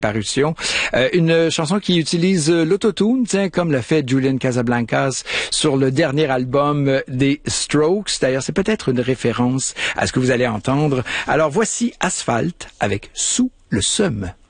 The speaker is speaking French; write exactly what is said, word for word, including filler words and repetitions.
parution. Euh, une chanson qui utilise l'autotune, tiens, comme l'a fait Julian Casablancas sur le dernier album des Strokes. D'ailleurs, c'est peut-être une référence à ce que vous allez entendre. Alors, voici Asphalt avec Sous le Seum.